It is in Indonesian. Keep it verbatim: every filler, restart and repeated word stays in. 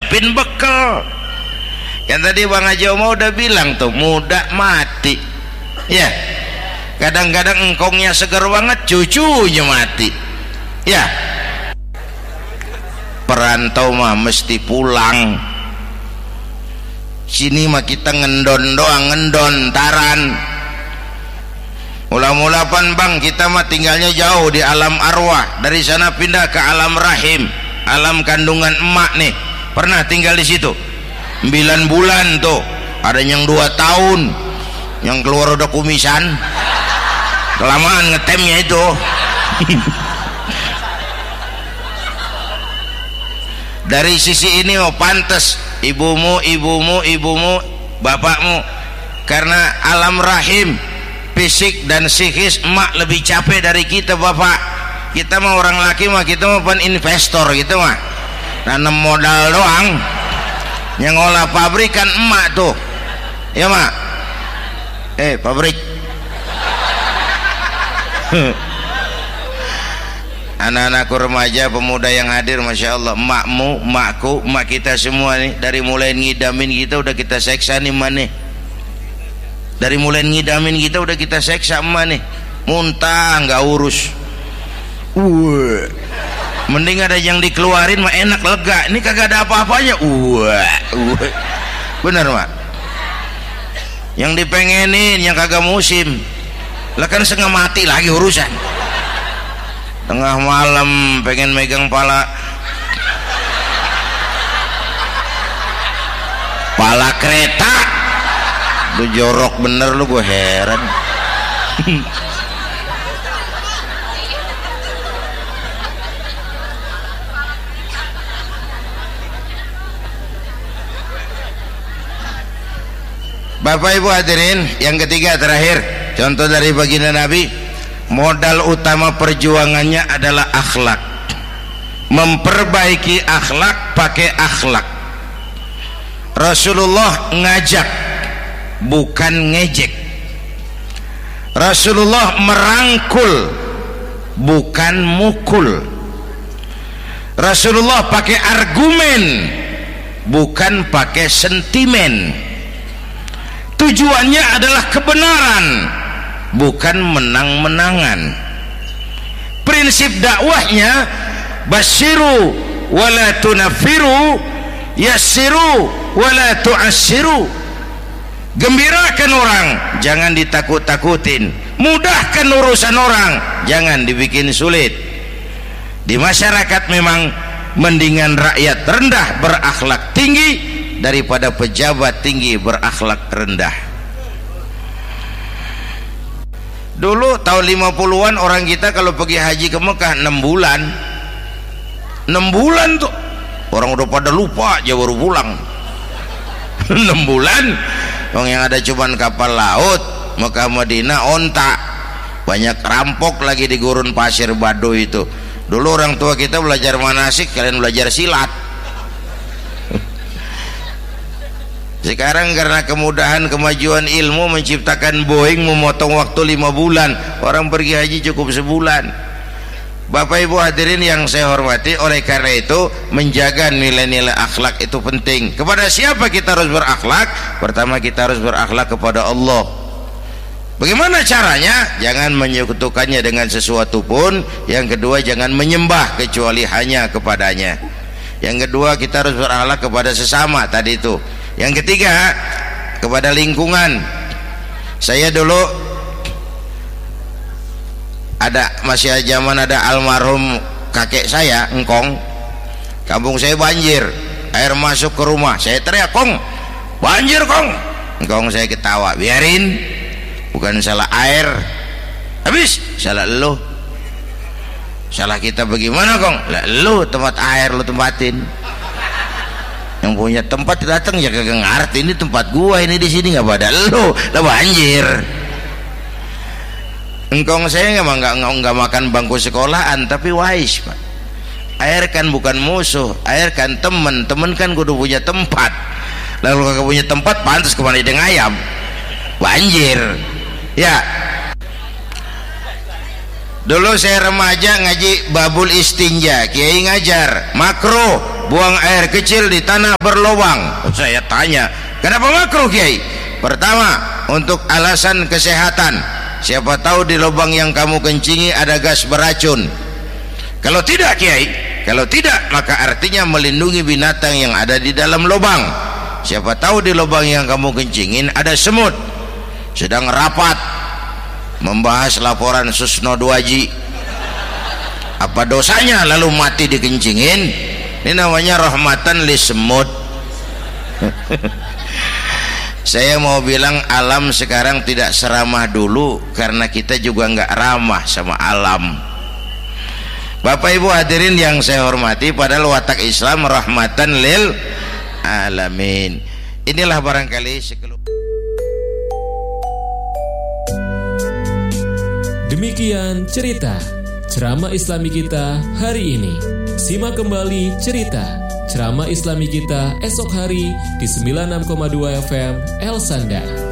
nyiapin bekal. Yang tadi Bang Haji Omah udah bilang tuh, muda mati. Ya, kadang-kadang engkongnya seger banget, cucunya mati. Ya, perantau mah mesti pulang. Sini mah kita ngendon doang, ngendon taran. Mula-mula pan Bang, kita mah tinggalnya jauh di alam arwah. Dari sana pindah ke alam rahim, alam kandungan emak nih. Pernah tinggal di situ sembilan bulan tuh. Ada yang dua tahun, yang keluar udah kumisan, kelamaan ngetemnya itu. Dari sisi ini oh pantas ibumu, ibumu, ibumu, bapakmu, karena alam rahim, fisik dan psikis emak lebih capek dari kita bapak. Kita mah orang laki mah kita mah pan investor gitu mah, nanam modal doang. Yang ngolah pabrikan emak tuh, ya mak. Eh pabrik. Anak-anakku remaja, pemuda yang hadir, masya Allah, emakmu, emakku, emak kita semua nih, dari mulai ngidamin kita udah kita seksa nih emak nih. Dari mulai ngidamin kita udah kita seksa emak nih, muntah nggak urus. Wah, mending ada yang dikeluarin mah enak, lega. Ini kagak ada apa-apanya. Wah, wah. Bener mak. Yang dipengenin yang kagak musim, lah kan setengah mati lagi urusan. Tengah malam pengen megang pala pala kereta, lu jorok bener lu, gue heran. Bapak Ibu hadirin, yang ketiga terakhir, contoh dari baginda Nabi. Modal utama perjuangannya adalah akhlak. Memperbaiki akhlak, pakai akhlak. Rasulullah ngajak, bukan ngejek. Rasulullah merangkul, bukan mukul. Rasulullah pakai argumen, bukan pakai sentimen. Tujuannya adalah kebenaran, bukan menang-menangan. Prinsip dakwahnya basyiru wala tunafiru, yassiru wala tu'assiru. Gembirakan orang, jangan ditakut-takutin. Mudahkan urusan orang, jangan dibikin sulit. Di masyarakat memang mendingan rakyat rendah berakhlak tinggi daripada pejabat tinggi berakhlak rendah. Dulu tahun lima puluhan orang kita kalau pergi haji ke Mekah enam bulan. enam bulan tuh. Orang udah pada lupa aja baru pulang. enam bulan. Yang yang ada cuman kapal laut, Mekah Madinah onta. Banyak rampok lagi di gurun pasir Baduy itu. Dulu orang tua kita belajar manasik, kalian belajar silat. Sekarang karena kemudahan kemajuan ilmu menciptakan Boeing memotong waktu lima bulan, orang pergi haji cukup sebulan. Bapak Ibu hadirin yang saya hormati, oleh karena itu menjaga nilai-nilai akhlak itu penting. Kepada siapa kita harus berakhlak? Pertama kita harus berakhlak kepada Allah. Bagaimana caranya? Jangan menyekutukannya dengan sesuatu pun. Yang kedua jangan menyembah kecuali hanya kepadanya. Yang kedua kita harus berakhlak kepada sesama tadi itu. Yang ketiga kepada lingkungan. Saya dulu ada masih zaman ada almarhum kakek saya engkong, kampung saya banjir, air masuk ke rumah, saya teriak, "Kong, banjir Kong!" Engkong saya ketawa, "Biarin, bukan salah air." Habis salah lo. Salah kita bagaimana Kong? Lah lo tempat air lo tempatin. Yang punya tempat datang ya kagak ngerti, ini tempat gua, ini di sini nggak pada lo, lah banjir. Engkong saya nggak nggak nggak makan bangku sekolahan, tapi wise pak. Air kan bukan musuh, air kan temen, temen kan kudu punya tempat. Lalu kagak punya tempat, pantas kemana dengan ayam, banjir. Ya. Dulu saya remaja ngaji babul istinja, kiai ngajar makruh buang air kecil di tanah berlubang. Saya tanya, kenapa makruh Kiai? Pertama, untuk alasan kesehatan. Siapa tahu di lubang yang kamu kencingi ada gas beracun. Kalau tidak Kiai, kalau tidak maka artinya melindungi binatang yang ada di dalam lubang. Siapa tahu di lubang yang kamu kencingin ada semut sedang rapat membahas laporan Susno Duaji. Apa dosanya lalu mati dikencingin? Ini namanya rahmatan li semut. Saya mau bilang alam sekarang tidak seramah dulu karena kita juga nggak ramah sama alam. Bapak Ibu hadirin yang saya hormati, padahal watak Islam rahmatan lil alamin. Inilah barangkali sekelumit. Demikian cerita ceramah Islami kita hari ini. Simak kembali cerita ceramah Islami kita esok hari di sembilan puluh enam koma dua F M El Sanda.